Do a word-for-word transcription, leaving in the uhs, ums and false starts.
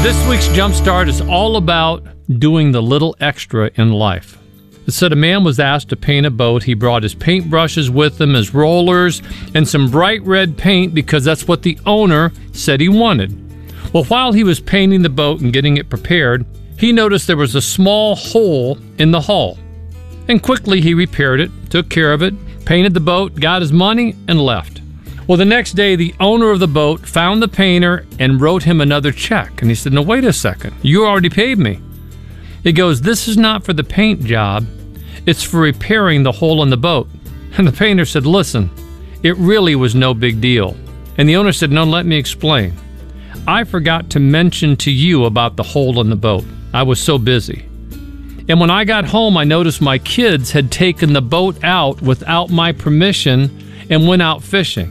This week's Jumpstart is all about doing the little extra in life. It said a man was asked to paint a boat. He brought his paintbrushes with him, his rollers, and some bright red paint because that's what the owner said he wanted. Well, while he was painting the boat and getting it prepared, he noticed there was a small hole in the hull. And quickly he repaired it, took care of it, painted the boat, got his money, and left. Well, the next day, the owner of the boat found the painter and wrote him another check. And he said, "No, wait a second. You already paid me." He goes, "This is not for the paint job. It's for repairing the hole in the boat." And the painter said, "Listen, it really was no big deal." And the owner said, "No, let me explain. I forgot to mention to you about the hole in the boat. I was so busy. And when I got home, I noticed my kids had taken the boat out without my permission and went out fishing.